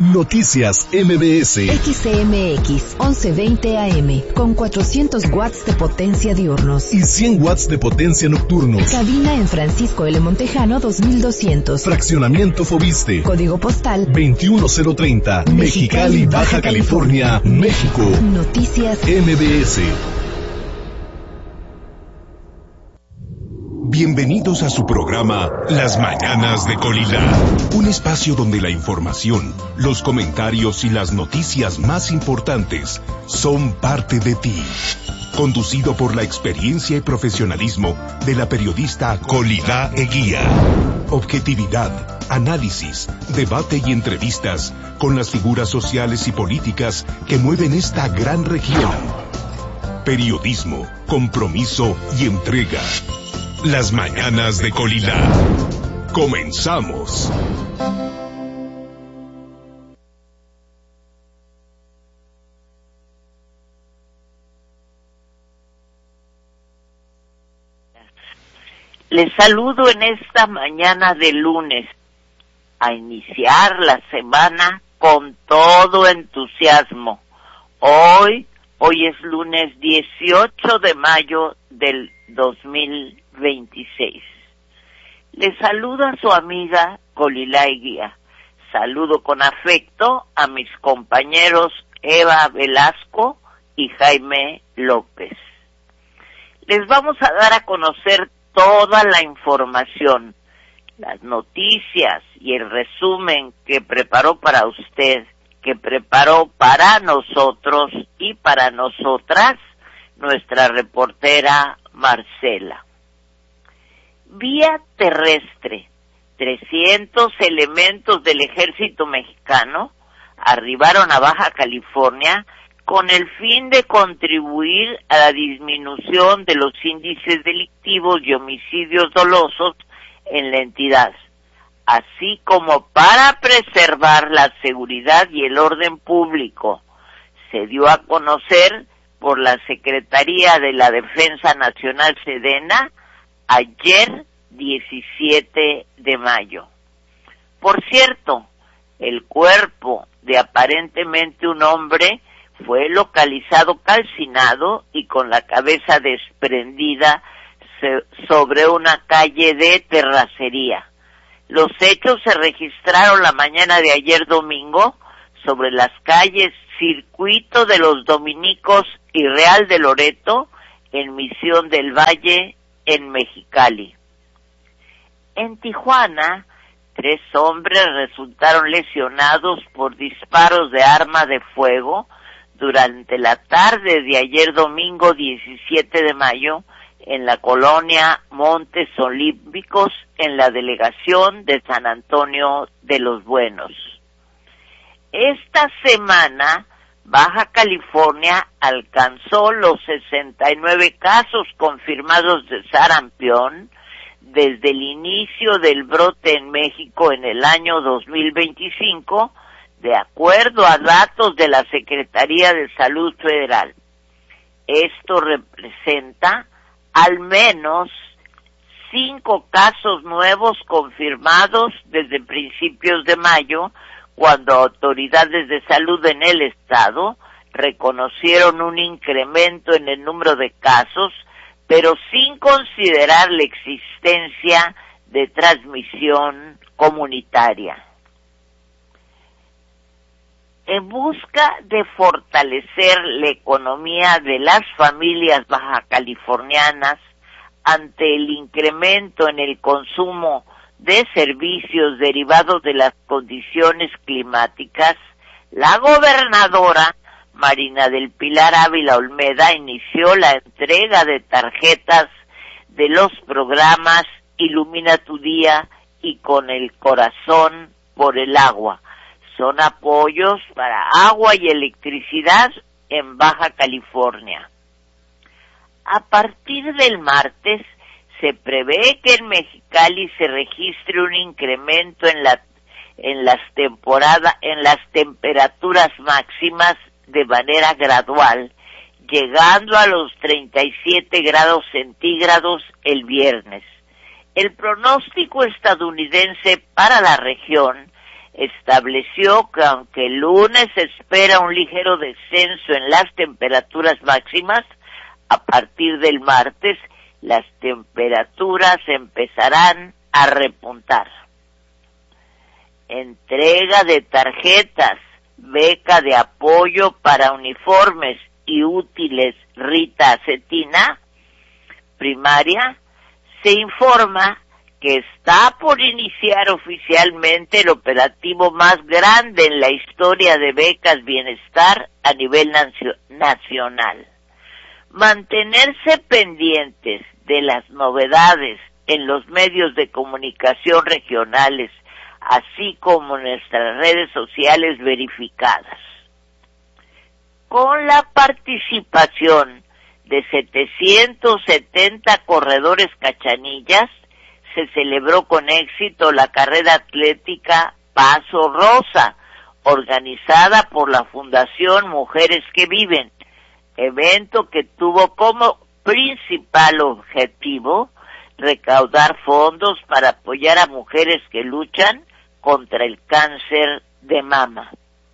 Noticias MBS. XCMX 1120 AM con 400 watts de potencia diurnos y 100 watts de potencia nocturnos. Cabina en Francisco L. Montejano 2200. Fraccionamiento Fobiste. Código postal 21030. Mexicali, Baja California, México. Noticias MBS. Bienvenidos a su programa Las Mañanas de Colila, un espacio donde la información, los comentarios y las noticias más importantes son parte de ti. Conducido por la experiencia y profesionalismo de la periodista Colila Eguía. Objetividad, análisis, debate y entrevistas con las figuras sociales y políticas que mueven esta gran región. Periodismo, compromiso y entrega. Las Mañanas de Colila. Comenzamos. Les saludo en esta mañana de lunes, a iniciar la semana con todo entusiasmo. Hoy es lunes 18 de mayo del 2026. Les saluda su amiga Colila Eguía. Saludo con afecto a mis compañeros Eva Velasco y Jaime López. Les vamos a dar a conocer toda la información, las noticias y el resumen que preparó para usted, que preparó para nosotros y para nosotras nuestra reportera Marcela. Vía terrestre, 300 elementos del ejército mexicano arribaron a Baja California con el fin de contribuir a la disminución de los índices delictivos y homicidios dolosos en la entidad, así como para preservar la seguridad y el orden público. Se dio a conocer por la Secretaría de la Defensa Nacional Sedena ayer 17 de mayo. Por cierto, el cuerpo de aparentemente un hombre fue localizado calcinado y con la cabeza desprendida sobre una calle de terracería. Los hechos se registraron la mañana de ayer domingo sobre las calles Circuito de los Dominicos y Real de Loreto en Misión del Valle en Mexicali. En Tijuana, 3 hombres resultaron lesionados por disparos de arma de fuego durante la tarde de ayer domingo 17 de mayo en la colonia Montes Olímpicos en la delegación de San Antonio de los Buenos. Esta semana, Baja California alcanzó los 69 casos confirmados de sarampión desde el inicio del brote en México en el año 2025, de acuerdo a datos de la Secretaría de Salud Federal. Esto representa al menos 5 casos nuevos confirmados desde principios de mayo, cuando autoridades de salud en el estado reconocieron un incremento en el número de casos, pero sin considerar la existencia de transmisión comunitaria. En busca de fortalecer la economía de las familias bajacalifornianas ante el incremento en el consumo de servicios derivados de las condiciones climáticas, la gobernadora Marina del Pilar Ávila Olmeda inició la entrega de tarjetas de los programas Ilumina tu Día y Con el Corazón por el Agua. Son apoyos para agua y electricidad en Baja California. A partir del martes, se prevé que en Mexicali se registre un incremento en las temperaturas máximas de manera gradual, llegando a los 37 grados centígrados el viernes. El pronóstico estadounidense para la región estableció que aunque el lunes se espera un ligero descenso en las temperaturas máximas, a partir del martes las temperaturas empezarán a repuntar. Entrega de tarjetas, beca de apoyo para uniformes y útiles Rita Cetina, primaria, se informa que está por iniciar oficialmente el operativo más grande en la historia de becas bienestar a nivel nacional. Mantenerse pendientes de las novedades en los medios de comunicación regionales, así como en nuestras redes sociales verificadas. Con la participación de 770 corredores cachanillas, se celebró con éxito la carrera atlética Paso Rosa, organizada por la Fundación Mujeres que Viven, evento que tuvo como principal objetivo recaudar fondos para apoyar a mujeres que luchan contra el cáncer de mama.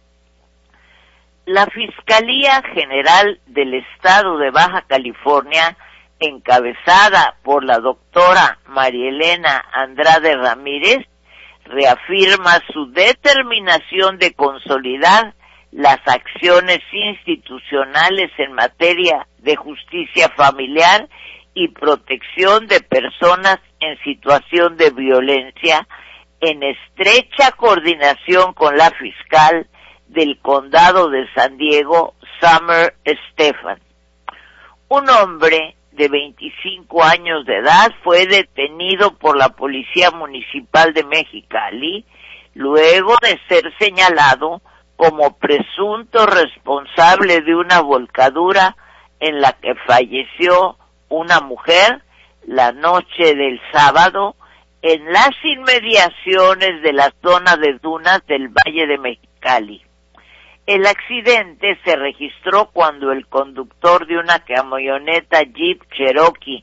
La Fiscalía General del Estado de Baja California, encabezada por la doctora María Elena Andrade Ramírez, reafirma su determinación de consolidar las acciones institucionales en materia de justicia familiar y protección de personas en situación de violencia, en estrecha coordinación con la fiscal del Condado de San Diego, Summer Stephan. Un hombre de 25 años de edad fue detenido por la Policía Municipal de Mexicali luego de ser señalado como presunto responsable de una volcadura en la que falleció una mujer la noche del sábado en las inmediaciones de la zona de dunas del Valle de Mexicali. El accidente se registró cuando el conductor de una camioneta Jeep Cherokee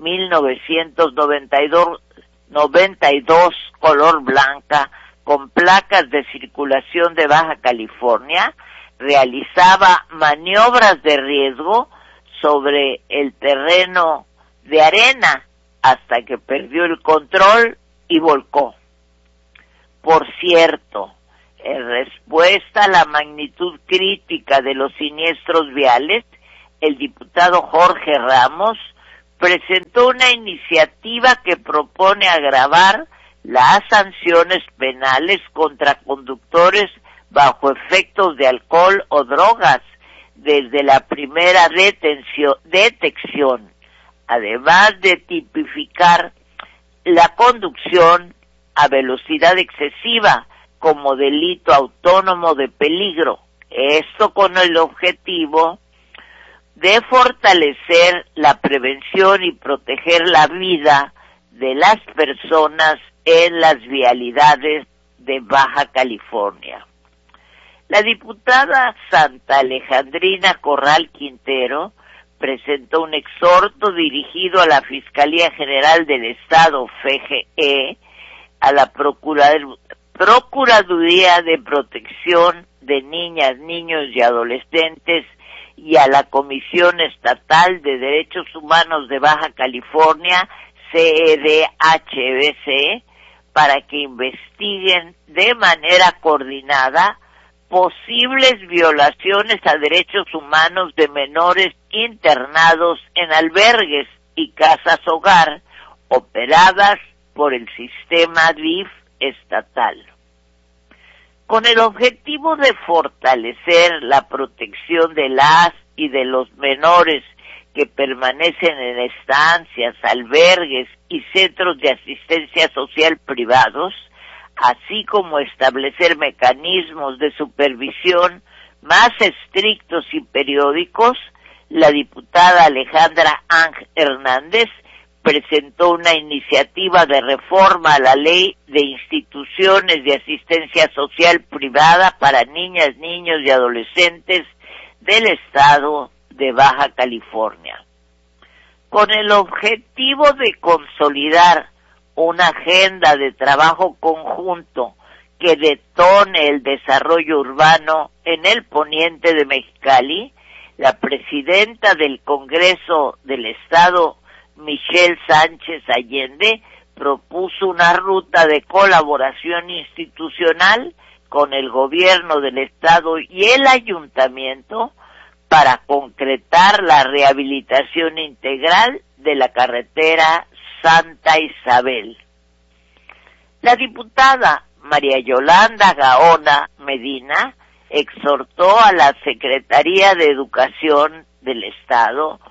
1992 color blanca con placas de circulación de Baja California realizaba maniobras de riesgo sobre el terreno de arena hasta que perdió el control y volcó. Por cierto, en respuesta a la magnitud crítica de los siniestros viales, el diputado Jorge Ramos presentó una iniciativa que propone agravar las sanciones penales contra conductores bajo efectos de alcohol o drogas desde la primera detección, además de tipificar la conducción a velocidad excesiva como delito autónomo de peligro. Esto con el objetivo de fortalecer la prevención y proteger la vida de las personas en las vialidades de Baja California. La diputada Santa Alejandrina Corral Quintero presentó un exhorto dirigido a la Fiscalía General del Estado, FGE, a la Procuraduría de Protección de Niñas, Niños y Adolescentes y a la Comisión Estatal de Derechos Humanos de Baja California, CEDHBC, para que investiguen de manera coordinada posibles violaciones a derechos humanos de menores internados en albergues y casas hogar operadas por el sistema DIF estatal. Con el objetivo de fortalecer la protección de las y de los menores que permanecen en estancias, albergues y centros de asistencia social privados, así como establecer mecanismos de supervisión más estrictos y periódicos, la diputada Alejandra Ángel Hernández presentó una iniciativa de reforma a la Ley de Instituciones de Asistencia Social Privada para Niñas, Niños y Adolescentes del Estado de Baja California, con el objetivo de consolidar una agenda de trabajo conjunto que detone el desarrollo urbano en el poniente de Mexicali, la presidenta del Congreso del Estado, Michelle Sánchez Allende, propuso una ruta de colaboración institucional con el gobierno del Estado y el ayuntamiento para concretar la rehabilitación integral de la carretera Santa Isabel. La diputada María Yolanda Gaona Medina exhortó a la Secretaría de Educación del Estado,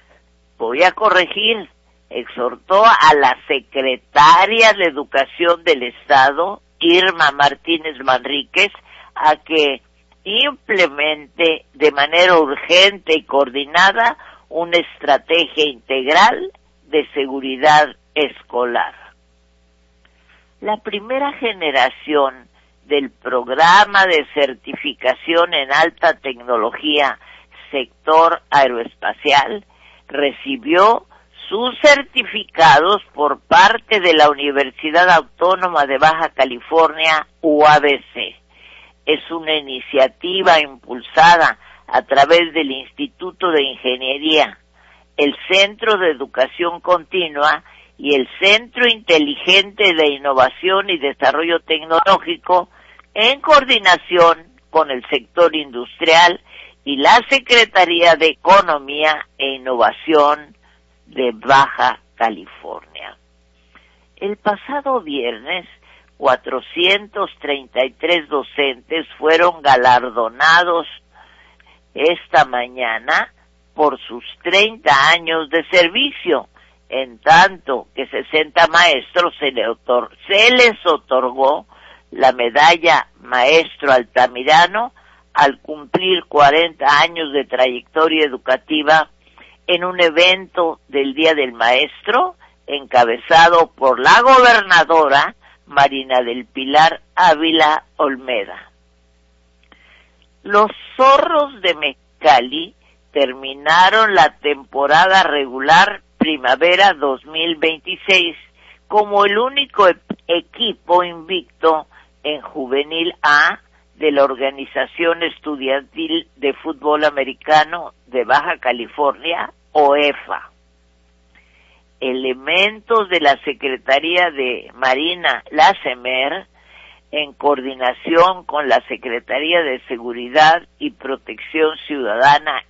exhortó a la Secretaria de Educación del Estado, Irma Martínez Manríquez, a que implemente de manera urgente y coordinada una estrategia integral de seguridad escolar. La primera generación del programa de certificación en alta tecnología sector aeroespacial recibió sus certificados por parte de la Universidad Autónoma de Baja California, UABC. Es una iniciativa impulsada a través del Instituto de Ingeniería, el Centro de Educación Continua y el Centro Inteligente de Innovación y Desarrollo Tecnológico, en coordinación con el sector industrial y la Secretaría de Economía e Innovación de Baja California. El pasado viernes, 433 docentes fueron galardonados esta mañana por sus 30 años de servicio, en tanto que 60 maestros se les otorgó la medalla Maestro Altamirano al cumplir 40 años de trayectoria educativa en un evento del Día del Maestro encabezado por la gobernadora Marina del Pilar Ávila Olmeda. Los Zorros de Mexicali terminaron la temporada regular primavera 2026 como el único equipo invicto en Juvenil A de la Organización Estudiantil de Fútbol Americano de Baja California, OEFA. Elementos de la Secretaría de Marina, la SEMER, en coordinación con la Secretaría de Seguridad y Protección Ciudadana,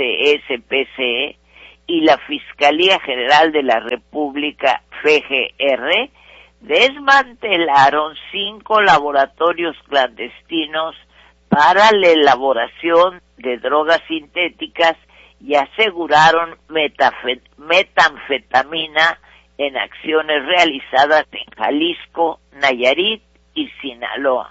SSPCE, y la Fiscalía General de la República, FGR, desmantelaron 5 laboratorios clandestinos para la elaboración de drogas sintéticas y aseguraron metanfetamina en acciones realizadas en Jalisco, Nayarit y Sinaloa.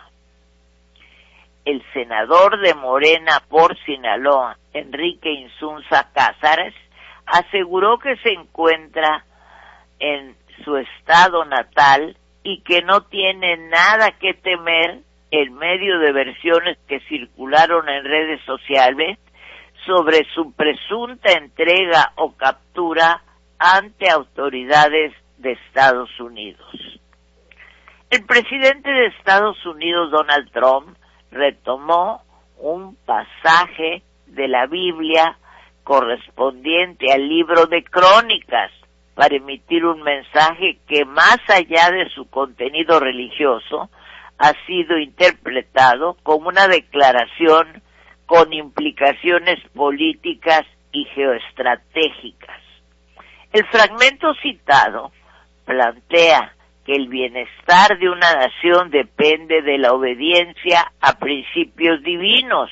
El senador de Morena por Sinaloa, Enrique Insunza Cázares, aseguró que se encuentra en su estado natal y que no tiene nada que temer en medio de versiones que circularon en redes sociales sobre su presunta entrega o captura ante autoridades de Estados Unidos. El presidente de Estados Unidos, Donald Trump, retomó un pasaje de la Biblia correspondiente al libro de Crónicas para emitir un mensaje que, más allá de su contenido religioso, ha sido interpretado como una declaración con implicaciones políticas y geoestratégicas. El fragmento citado plantea que el bienestar de una nación depende de la obediencia a principios divinos,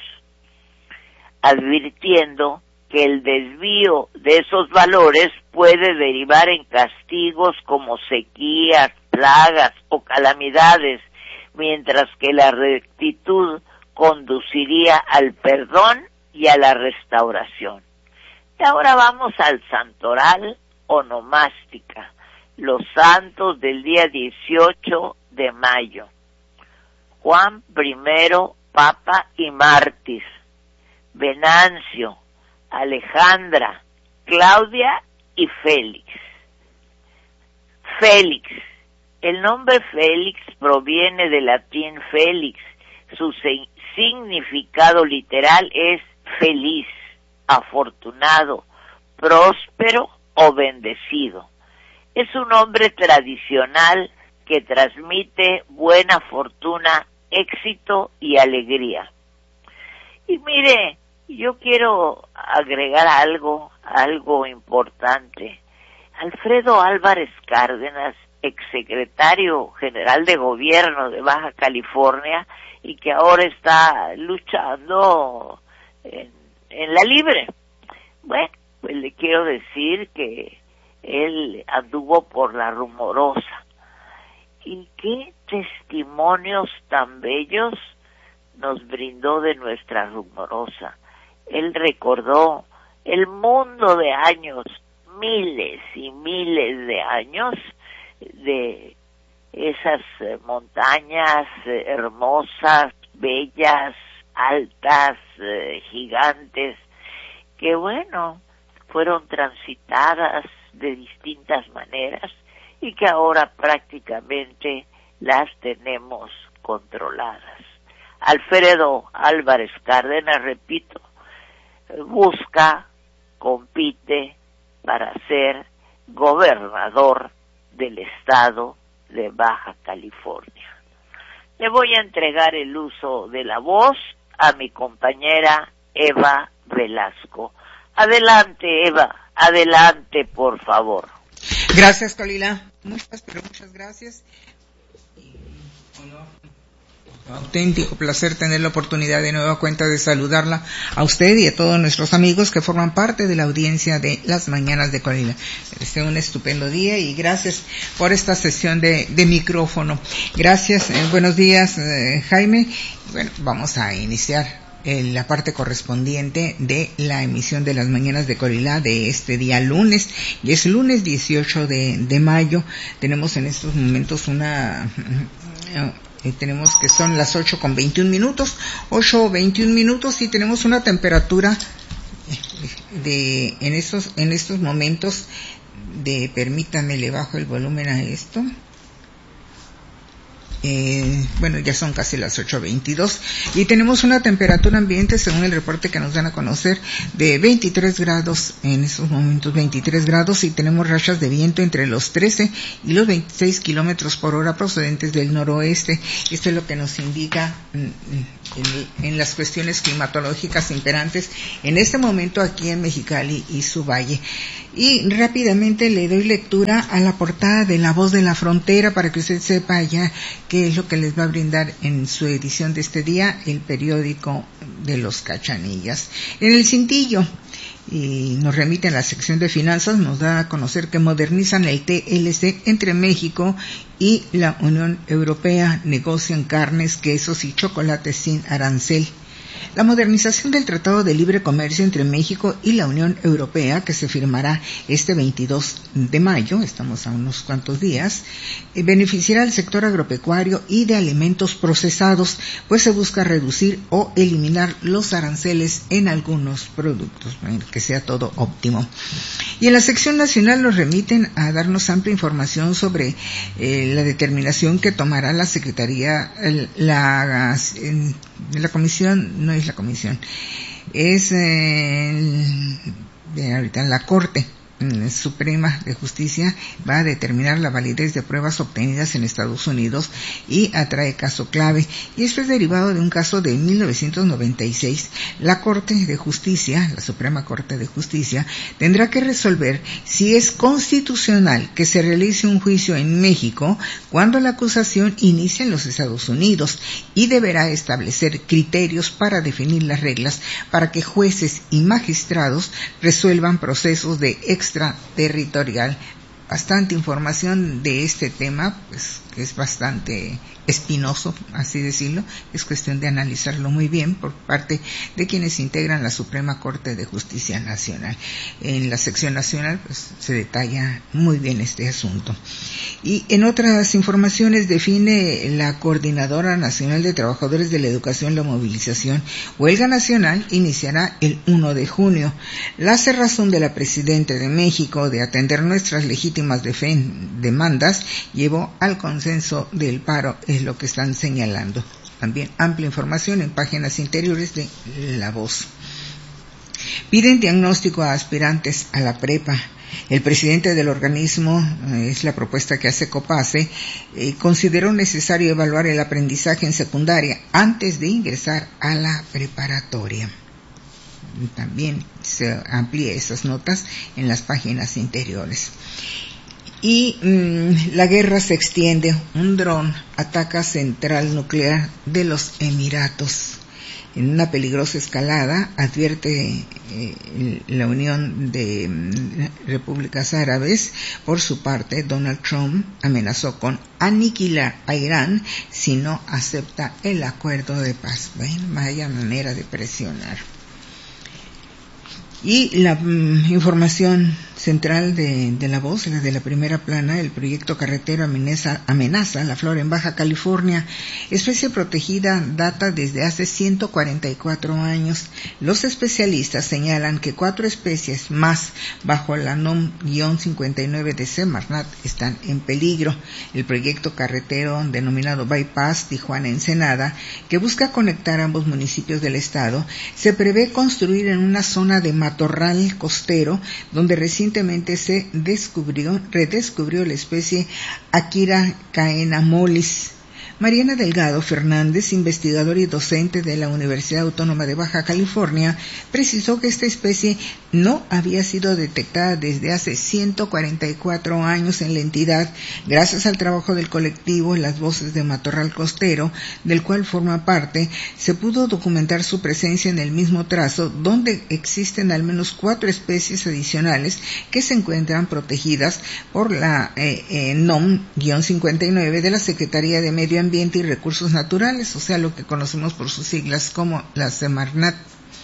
advirtiendo que el desvío de esos valores puede derivar en castigos como sequías, plagas o calamidades, mientras que la rectitud conduciría al perdón y a la restauración. Y ahora vamos al santoral onomástica, los santos del día 18 de mayo. Juan I, Papa y mártir. Venancio, Alejandra, Claudia y Félix. Félix, El nombre Félix proviene del latín felix. Su significado literal es feliz, afortunado, próspero o bendecido. Es un nombre tradicional que transmite buena fortuna, éxito y alegría. Y mire, yo quiero agregar algo importante. Alfredo Álvarez Cárdenas, exsecretario general de gobierno de Baja California y que ahora está luchando en la libre. Bueno, pues le quiero decir que él anduvo por la Rumorosa. Y qué testimonios tan bellos nos brindó de nuestra Rumorosa. Él recordó el mundo de años, miles y miles de años, de esas montañas hermosas, bellas, altas, gigantes, que bueno, fueron transitadas de distintas maneras y que ahora prácticamente las tenemos controladas. Alfredo Álvarez Cárdenas, repito, compite para ser gobernador del estado de Baja California. Le voy a entregar el uso de la voz a mi compañera Eva Velasco. Adelante, Eva, adelante, por favor. Gracias, Colila. Muchas gracias. Auténtico placer tener la oportunidad de nueva cuenta de saludarla a usted y a todos nuestros amigos que forman parte de la audiencia de Las Mañanas de Colila. Les deseo un estupendo día y gracias por esta sesión de micrófono. Gracias, buenos días, Jaime. Bueno, vamos a iniciar la parte correspondiente de la emisión de Las Mañanas de Colila de este día lunes, y es lunes 18 de mayo. Tenemos en estos momentos tenemos que son las 8:21 minutos y tenemos una temperatura en estos momentos permítame, le bajo el volumen a esto. Bueno, ya son casi las 8:22 y tenemos una temperatura ambiente, según el reporte que nos dan a conocer, de 23 grados, en estos momentos 23 grados, y tenemos rachas de viento entre los 13 y los 26 kilómetros por hora procedentes del noroeste. Esto es lo que nos indica en las cuestiones climatológicas imperantes en este momento aquí en Mexicali y su valle. Y rápidamente le doy lectura a la portada de La Voz de la Frontera para que usted sepa ya qué es lo que les va a brindar en su edición de este día el periódico de los Cachanillas. En el cintillo, y nos remite en la sección de finanzas, nos da a conocer que modernizan el TLC entre México y la Unión Europea, negocian carnes, quesos y chocolates sin arancel. La modernización del Tratado de Libre Comercio entre México y la Unión Europea, que se firmará este 22 de mayo, estamos a unos cuantos días, beneficiará al sector agropecuario y de alimentos procesados, pues se busca reducir o eliminar los aranceles en algunos productos, que sea todo óptimo. Y en la sección nacional nos remiten a darnos amplia información sobre la determinación que tomará la Secretaría, la comisión, no es la comisión, es ahorita la Corte Suprema de Justicia va a determinar la validez de pruebas obtenidas en Estados Unidos y atrae caso clave. Y esto es derivado de un caso de 1996. La Corte de Justicia, la Suprema Corte de Justicia, tendrá que resolver si es constitucional que se realice un juicio en México cuando la acusación inicia en los Estados Unidos, y deberá establecer criterios para definir las reglas para que jueces y magistrados resuelvan procesos de extraterritorial. Bastante información de este tema, pues que es bastante espinoso, así decirlo. Es cuestión de analizarlo muy bien por parte de quienes integran la Suprema Corte de Justicia Nacional. En la sección nacional pues se detalla muy bien este asunto. Y en otras informaciones, define la Coordinadora Nacional de Trabajadores de la Educación la movilización. Huelga nacional iniciará el 1 de junio. La cerrazón de la Presidenta de México de atender nuestras legítimas demandas llevó al consenso del paro, es lo que están señalando. También amplia información en páginas interiores de La Voz. Piden diagnóstico a aspirantes a la prepa. El presidente del organismo, es la propuesta que hace COPACE, consideró necesario evaluar el aprendizaje en secundaria antes de ingresar a la preparatoria. También se amplía esas notas en las páginas interiores. Y la guerra se extiende. Un dron ataca central nuclear de los Emiratos. En una peligrosa escalada, advierte la Unión de Repúblicas Árabes. Por su parte, Donald Trump amenazó con aniquilar a Irán si no acepta el acuerdo de paz. Vaya manera de presionar. Y la información central de La Voz, la de la primera plana, el proyecto carretero amenaza la flora en Baja California. Especie protegida data desde hace 144 años. Los especialistas señalan que 4 especies más bajo la NOM-59 de Semarnat están en peligro. El proyecto carretero denominado Bypass Tijuana-Ensenada, que busca conectar ambos municipios del estado, se prevé construir en una zona de matorral costero donde recientemente se redescubrió la especie Akira caena mollis. Mariana Delgado Fernández, investigadora y docente de la Universidad Autónoma de Baja California, precisó que esta especie no había sido detectada desde hace 144 años en la entidad, gracias al trabajo del colectivo Las Voces de Matorral Costero, del cual forma parte. Se pudo documentar su presencia en el mismo trazo, donde existen al menos 4 especies adicionales que se encuentran protegidas por la NOM-59 de la Secretaría de Medio Ambiente y Recursos Naturales, o sea, lo que conocemos por sus siglas como la Semarnat.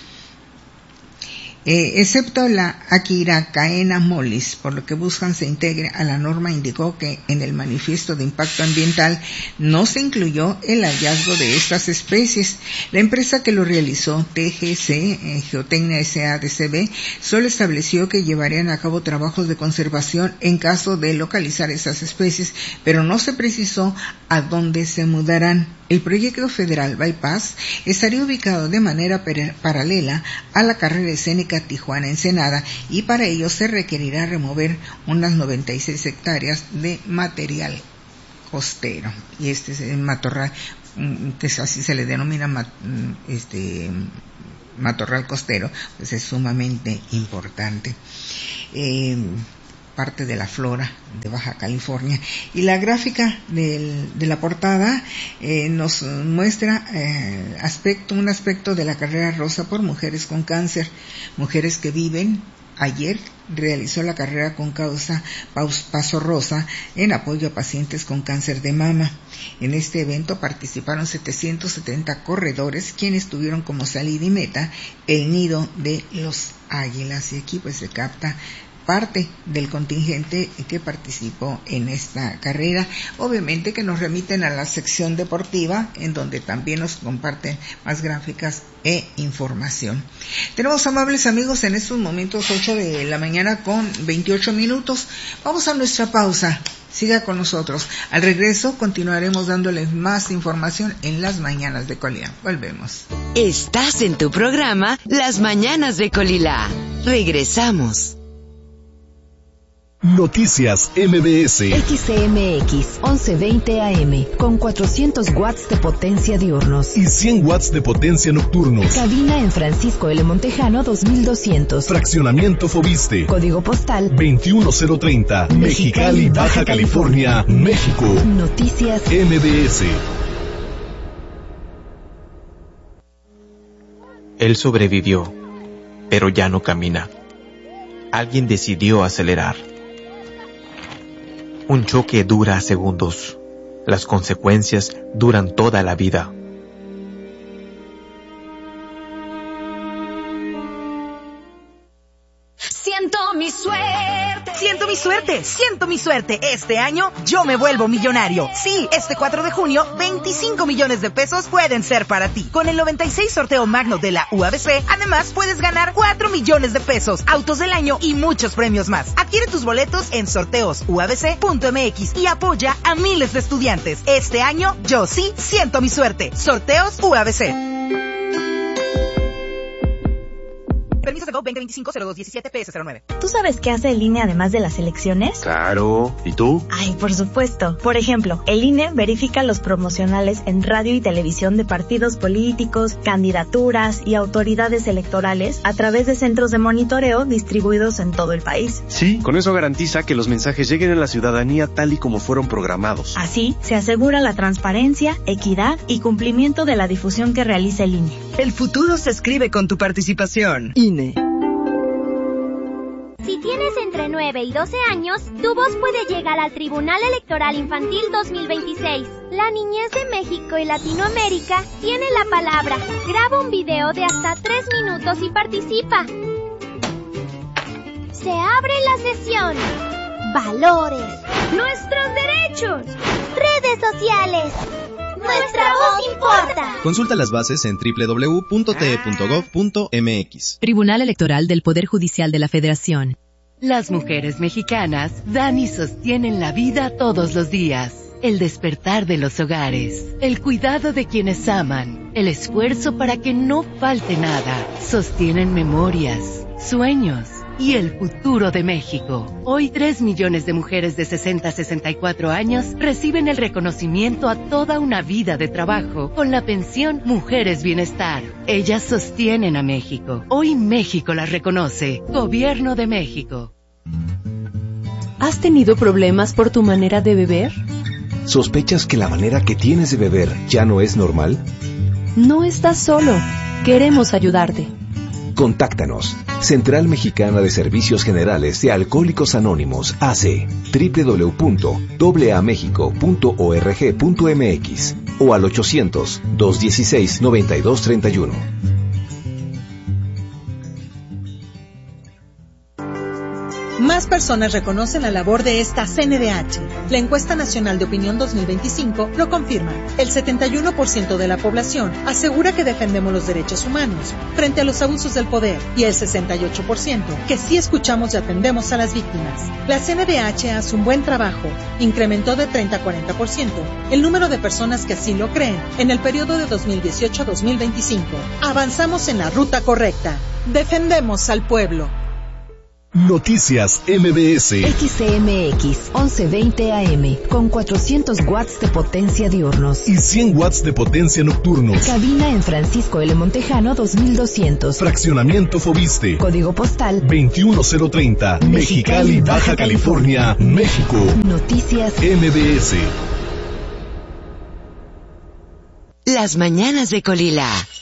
Excepto la Akira caena mollis, por lo que buscan se integre a la norma. Indicó que en el manifiesto de impacto ambiental no se incluyó el hallazgo de estas especies. La empresa que lo realizó, TGC, Geotecnia SADCB, solo estableció que llevarían a cabo trabajos de conservación en caso de localizar esas especies, pero no se precisó a dónde se mudarán. El proyecto federal Bypass estaría ubicado de manera paralela a la carrera escénica Tijuana-Ensenada, y para ello se requerirá remover unas 96 hectáreas de material costero. Y este es el matorral, que así se le denomina matorral costero, pues es sumamente importante. Parte de la flora de Baja California. Y la gráfica de la portada nos muestra un aspecto de la carrera rosa por mujeres con cáncer, mujeres que viven. Ayer realizó la carrera con causa Paso Rosa en apoyo a pacientes con cáncer de mama. En este evento participaron 770 corredores, quienes tuvieron como salida y meta el nido de los águilas. Y aquí pues se capta parte del contingente que participó en esta carrera. Obviamente que nos remiten a la sección deportiva, en donde también nos comparten más gráficas e información. Tenemos, amables amigos, en estos momentos 8 de la mañana con 28 minutos. Vamos a nuestra pausa. Siga con nosotros. Al regreso continuaremos dándoles más información en Las Mañanas de Colila. Volvemos. Estás en tu programa Las Mañanas de Colila. Regresamos. Noticias MBS. XCMX 1120 AM con 400 watts de potencia diurnos y 100 watts de potencia nocturnos. Cabina en Francisco L. Montejano 2200. Fraccionamiento Fobiste. Código postal 21030. Mexicali, Baja California, México. Noticias MBS. Él sobrevivió, pero ya no camina. Alguien decidió acelerar. Un choque dura segundos. Las consecuencias duran toda la vida. Siento mi suerte. Siento mi suerte, siento mi suerte. Este año yo me vuelvo millonario. Sí, este 4 de junio, 25 millones de pesos pueden ser para ti. Con el 96 sorteo magno de la UABC, además puedes ganar 4 millones de pesos, autos del año y muchos premios más. Adquiere tus boletos en sorteosuabc.mx y apoya a miles de estudiantes. Este año yo sí siento mi suerte. Sorteos UABC. Permiso de Go 2025-0217-PS09. ¿Tú sabes qué hace el INE además de las elecciones? Claro. ¿Y tú? Ay, por supuesto. Por ejemplo, el INE verifica los promocionales en radio y televisión de partidos políticos, candidaturas y autoridades electorales a través de centros de monitoreo distribuidos en todo el país. Sí, con eso garantiza que los mensajes lleguen a la ciudadanía tal y como fueron programados. Así, se asegura la transparencia, equidad y cumplimiento de la difusión que realiza el INE. El futuro se escribe con tu participación. INE. Si tienes entre 9 y 12 años, tu voz puede llegar al Tribunal Electoral Infantil 2026. La niñez de México y Latinoamérica tiene la palabra. Graba un video de hasta 3 minutos y participa. Se abre la sesión. Valores. Nuestros derechos. Redes sociales. Nuestra voz importa. Consulta las bases en www.te.gov.mx. Tribunal Electoral del Poder Judicial de la Federación. Las mujeres mexicanas dan y sostienen la vida todos los días. El despertar de los hogares, el cuidado de quienes aman, el esfuerzo para que no falte nada. Sostienen memorias, sueños y el futuro de México. Hoy 3 millones de mujeres de 60 a 64 años reciben el reconocimiento a toda una vida de trabajo con la pensión Mujeres Bienestar. Ellas sostienen a México. Hoy México las reconoce. Gobierno de México. ¿Has tenido problemas por tu manera de beber? ¿Sospechas que la manera que tienes de beber ya no es normal? No estás solo. Queremos ayudarte. Contáctanos. Central Mexicana de Servicios Generales de Alcohólicos Anónimos, AC, www.aamexico.org.mx o al 800-216-9231. Más personas reconocen la labor de esta CNDH. La encuesta nacional de opinión 2025 lo confirma. El 71% de la población asegura que defendemos los derechos humanos frente a los abusos del poder y el 68% que sí escuchamos y atendemos a las víctimas. La CNDH hace un buen trabajo. Incrementó de 30 a 40% el número de personas que así lo creen en el periodo de 2018 a 2025. Avanzamos en la ruta correcta. Defendemos al pueblo. Noticias MBS. XCMX 1120 AM con 400 watts de potencia diurnos y 100 watts de potencia nocturnos. Cabina en Francisco L. Montejano 2200. Fraccionamiento Fobiste. Código postal 21030. Mexicali, Baja California, México. Noticias MBS. Las mañanas de Colila.